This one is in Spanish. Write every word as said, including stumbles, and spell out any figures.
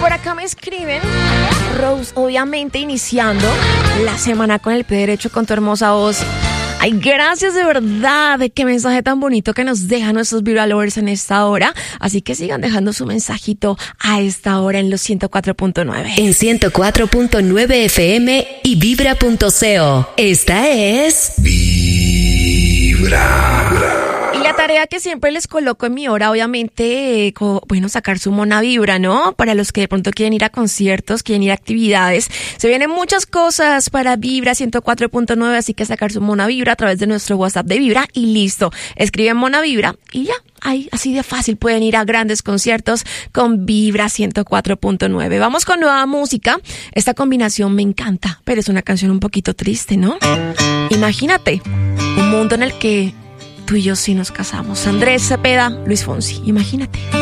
por acá me escriben, Rose, obviamente iniciando la semana con el pie derecho con tu hermosa voz. Ay, gracias de verdad, qué mensaje tan bonito que nos dejan nuestros Vibra Lovers en esta hora. Así que sigan dejando su mensajito a esta hora en los ciento cuatro punto nueve. En ciento cuatro punto nueve F M y vibra punto co. Esta es Vibra. Y la tarea que siempre les coloco en mi hora, obviamente, eh, co- bueno, sacar su mona vibra, ¿no? Para los que de pronto quieren ir a conciertos, quieren ir a actividades. Se vienen muchas cosas para Vibra ciento cuatro punto nueve, así que sacar su mona vibra a través de nuestro WhatsApp de Vibra y listo. Escriben mona vibra y ya. Ahí, así de fácil pueden ir a grandes conciertos con Vibra ciento cuatro punto nueve. Vamos con nueva música. Esta combinación me encanta, pero es una canción un poquito triste, ¿no? Imagínate un mundo en el que tú y yo sí nos casamos. Andrés Cepeda, Luis Fonsi, imagínate.